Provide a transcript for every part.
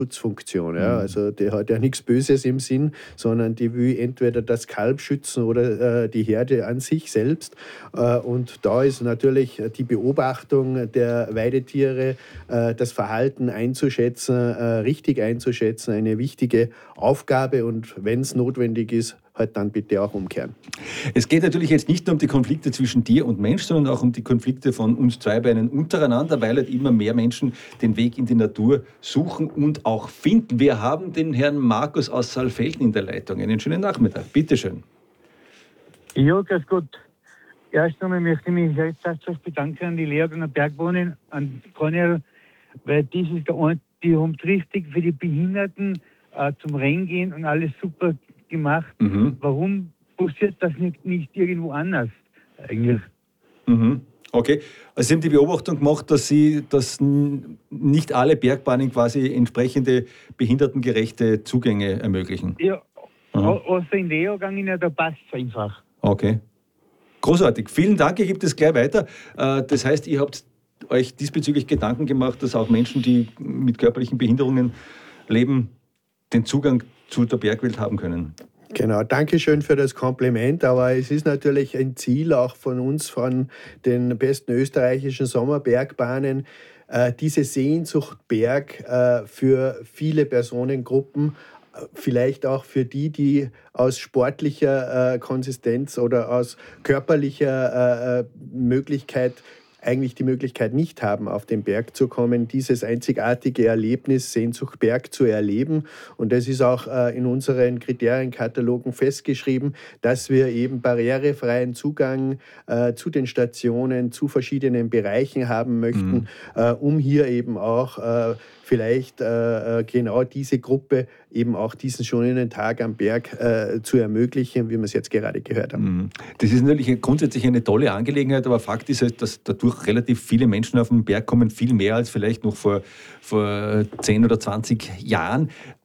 Schutzfunktion. Ja. Also der hat ja nichts Böses im Sinn, sondern die will entweder das Kalb schützen oder die Herde an sich selbst. Und da ist natürlich die Beobachtung der Weidetiere, das Verhalten einzuschätzen, richtig einzuschätzen, eine wichtige Aufgabe. Und wenn es notwendig ist, halt dann bitte auch umkehren. Es geht natürlich jetzt nicht nur um die Konflikte zwischen Tier und Mensch, sondern auch um die Konflikte von uns Zweibeinen untereinander, weil halt immer mehr Menschen den Weg in die Natur suchen und auch finden. Wir haben den Herrn Markus aus Saalfelden in der Leitung. Einen schönen Nachmittag. Bitte schön. Ja, grüß Gott. Erst einmal möchte ich mich recht herzlich bedanken an die Lehrganger Bergbahnen, an Cornel, weil das ist der Ort, die haben es richtig für die Behinderten zum Rennen und alles super gemacht. Warum passiert das nicht irgendwo anders eigentlich? Okay, also Sie haben die Beobachtung gemacht, dass nicht alle Bergbahnen quasi entsprechende behindertengerechte Zugänge ermöglichen. Ja, außer in Lehrgängen, da passt es einfach. Okay, großartig. Vielen Dank, ich gebe das gleich weiter. Das heißt, ihr habt euch diesbezüglich Gedanken gemacht, dass auch Menschen, die mit körperlichen Behinderungen leben, den Zugang zu der Bergwelt haben können. Genau, danke schön für das Kompliment, aber es ist natürlich ein Ziel auch von uns, von den besten österreichischen Sommerbergbahnen, diese Sehnsucht Berg für viele Personengruppen, vielleicht auch für die aus sportlicher Konsistenz oder aus körperlicher Möglichkeit eigentlich die Möglichkeit nicht haben, auf den Berg zu kommen, dieses einzigartige Erlebnis Sehnsucht Berg zu erleben. Und das ist auch in unseren Kriterienkatalogen festgeschrieben, dass wir eben barrierefreien Zugang zu den Stationen, zu verschiedenen Bereichen haben möchten, um hier eben auch vielleicht genau diese Gruppe eben auch diesen schönen Tag am Berg zu ermöglichen, wie wir es jetzt gerade gehört haben. Das ist natürlich grundsätzlich eine tolle Angelegenheit, aber Fakt ist halt, dass dadurch relativ viele Menschen auf den Berg kommen, viel mehr als vielleicht noch vor 10 oder 20 Jahren.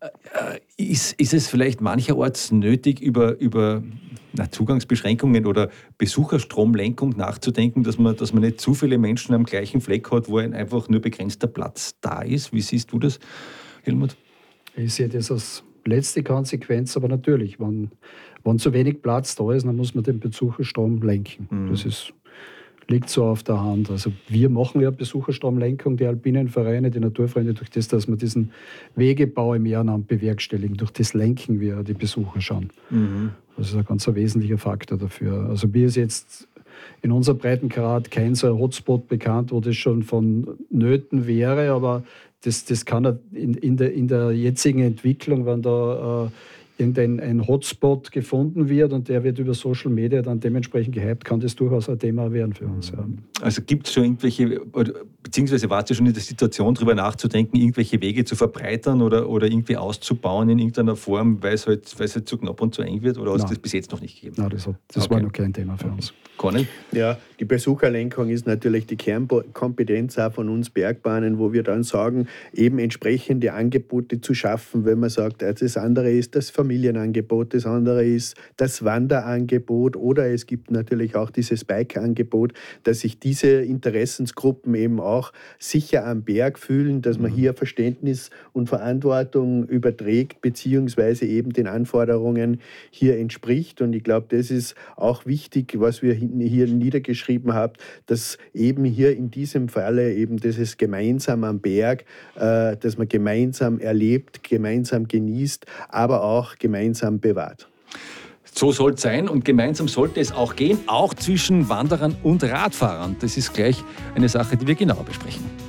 Ist es vielleicht mancherorts nötig, über Zugangsbeschränkungen oder Besucherstromlenkung nachzudenken, dass man nicht zu viele Menschen am gleichen Fleck hat, wo einfach nur begrenzter Platz da ist? Wie siehst du das, Helmut? Ich sehe das als letzte Konsequenz, aber natürlich, wenn zu wenig Platz da ist, dann muss man den Besucherstrom lenken. Das liegt so auf der Hand. Also wir machen ja Besucherstromlenkung, die alpinen Vereine, die Naturvereine, durch das, dass wir diesen Wegebau im Ehrenamt bewerkstelligen. Durch das lenken wir die Besucher schon. Das ist ein ganz wesentlicher Faktor dafür. Also mir ist jetzt in unserem Breitengrad kein so ein Hotspot bekannt, wo das schon von Nöten wäre, aber das kann in der jetzigen Entwicklung, wenn da irgendein Hotspot gefunden wird und der wird über Social Media dann dementsprechend gehypt, kann das durchaus ein Thema werden für uns. Ja. Also gibt es schon irgendwelche, beziehungsweise warst du schon in der Situation, darüber nachzudenken, irgendwelche Wege zu verbreitern oder irgendwie auszubauen in irgendeiner Form, weil es halt zu knapp und zu eng wird, oder hast du das bis jetzt noch nicht gegeben? Nein, das war noch kein Thema für uns. Cornel? Ja, die Besucherlenkung ist natürlich die Kernkompetenz auch von uns Bergbahnen, wo wir dann sagen, eben entsprechende Angebote zu schaffen, wenn man sagt, das andere ist das Familienangebot, das andere ist das Wanderangebot oder es gibt natürlich auch dieses Bike-Angebot, dass sich diese Interessensgruppen eben auch sicher am Berg fühlen, dass man hier Verständnis und Verantwortung überträgt, beziehungsweise eben den Anforderungen hier entspricht. Und ich glaube, das ist auch wichtig, was wir hier niedergeschrieben haben, dass eben hier in diesem Falle eben dieses gemeinsam am Berg, dass man gemeinsam erlebt, gemeinsam genießt, aber auch gemeinsam bewahrt. So soll es sein und gemeinsam sollte es auch gehen, auch zwischen Wanderern und Radfahrern. Das ist gleich eine Sache, die wir genauer besprechen.